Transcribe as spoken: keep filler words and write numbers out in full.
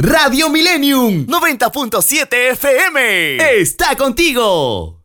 Radio Millennium noventa punto siete F M está contigo.